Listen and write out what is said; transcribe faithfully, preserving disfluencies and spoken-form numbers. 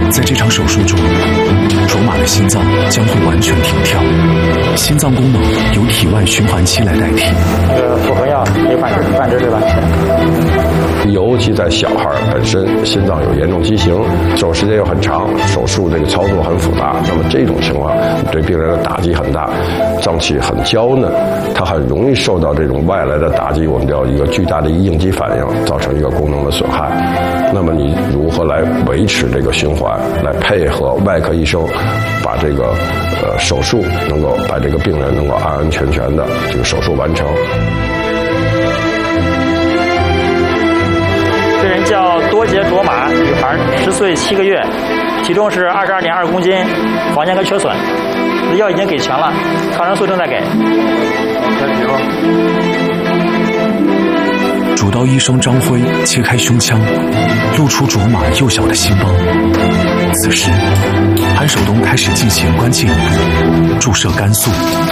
在这场手术中，卓玛的心脏将会完全停跳，心脏功能由体外循环器来代替。 这个复合药可以繁殖繁殖对吧？ 尤其在小孩本身心脏有严重畸形，手时间又很长，手术这个操作很复杂，那么这种情况对病人的打击很大，脏器很娇嫩，它很容易受到这种外来的打击，我们叫一个巨大的应激反应，造成一个功能的损害。那么你如何来维持这个循环，来配合外科医生把这个呃手术能够把这个病人能够安安全全的这个手术完成。 这人叫多杰卓玛，女孩，十岁七个月，体重是二十二点二公斤，房间科缺损，药已经给全了，抗生素正在给。 主刀医生张辉切开胸腔，露出卓玛幼小的心包。此时，韩守东开始进行关键一步，注射肝素。